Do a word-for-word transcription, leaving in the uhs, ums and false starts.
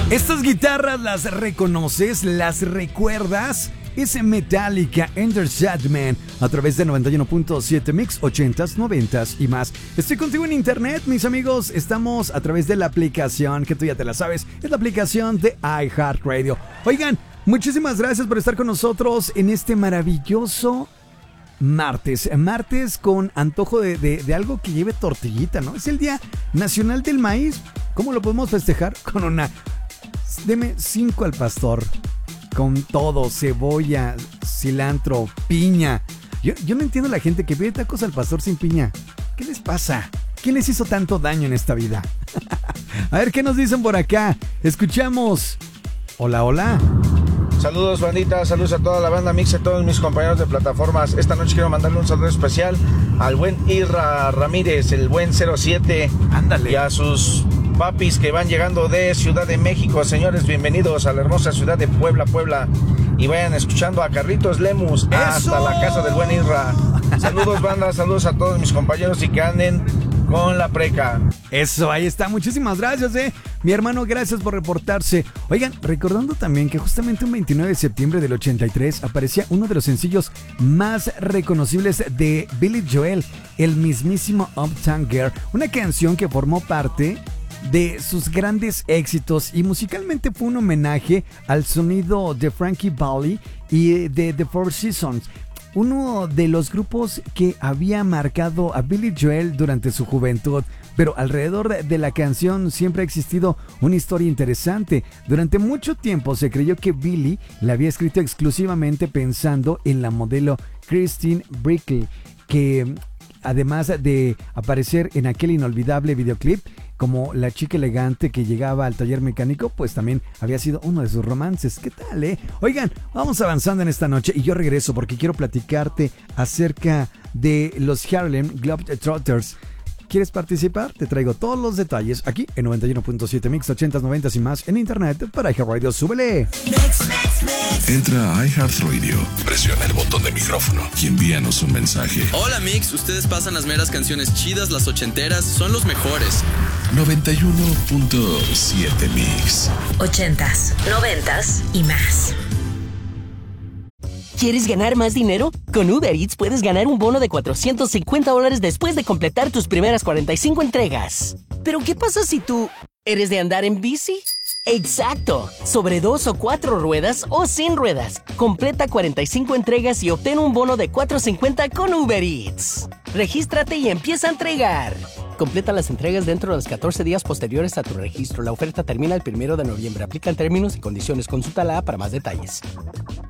Estas guitarras las reconoces, las recuerdas. Es Metallica, Enter Sandman, a través de noventa y uno punto siete Mix, ochentas, noventas y más. Estoy contigo en internet, mis amigos. Estamos a través de la aplicación, que tú ya te la sabes, es la aplicación de iHeartRadio. Oigan, muchísimas gracias por estar con nosotros en este maravilloso martes. Martes con antojo de, de, de algo que lleve tortillita, ¿no? Es el Día Nacional del Maíz. ¿Cómo lo podemos festejar? Con una... Deme cinco al pastor. Con todo, cebolla, cilantro, piña. Yo, yo no entiendo a la gente que pide tacos al pastor sin piña. ¿Qué les pasa? ¿Quién les hizo tanto daño en esta vida? A ver, ¿qué nos dicen por acá? Escuchamos. Hola, hola. Saludos, bandita, saludos a toda la banda Mix, a todos mis compañeros de plataformas. Esta noche quiero mandarle un saludo especial al buen Irra Ramírez, el buen cero siete. Ándale. Y a sus papis que van llegando de Ciudad de México. Señores, bienvenidos a la hermosa ciudad de Puebla, Puebla. Y vayan escuchando a Carlitos Lemus hasta la casa del buen Irra. Saludos, banda, saludos a todos mis compañeros y que anden con la preca. Eso, ahí está. Muchísimas gracias, eh. Mi hermano, gracias por reportarse. Oigan, recordando también que justamente un veintinueve de septiembre del ochenta y tres aparecía uno de los sencillos más reconocibles de Billy Joel, el mismísimo Uptown Girl, una canción que formó parte de sus grandes éxitos y musicalmente fue un homenaje al sonido de Frankie Valli y de The Four Seasons, uno de los grupos que había marcado a Billy Joel durante su juventud. Pero alrededor de la canción siempre ha existido una historia interesante. Durante mucho tiempo se creyó que Billy la había escrito exclusivamente pensando en la modelo Christine Brinkley, que además de aparecer en aquel inolvidable videoclip como la chica elegante que llegaba al taller mecánico, pues también había sido uno de sus romances. ¿Qué tal, eh? Oigan, vamos avanzando en esta noche y yo regreso porque quiero platicarte acerca de los Harlem Globetrotters. ¿Quieres participar? Te traigo todos los detalles aquí en noventa y uno punto siete Mix, ochentas, noventas y más en internet para iHeartRadio. ¡Súbele! Entra a iHeartRadio, presiona el botón de micrófono y envíanos un mensaje. Hola Mix, ustedes pasan las meras canciones chidas, las ochenteras, son los mejores. noventa y uno punto siete Mix. Ochentas, noventas y más. ¿Quieres ganar más dinero? Con Uber Eats puedes ganar un bono de cuatrocientos cincuenta dólares después de completar tus primeras cuarenta y cinco entregas. ¿Pero qué pasa si tú eres de andar en bici? ¡Exacto! Sobre dos o cuatro ruedas o sin ruedas. Completa cuarenta y cinco entregas y obtén un bono de cuatrocientos cincuenta con Uber Eats. Regístrate y empieza a entregar. Completa las entregas dentro de los catorce días posteriores a tu registro. La oferta termina el primero de noviembre. Aplican términos y condiciones. Consulta la app para más detalles.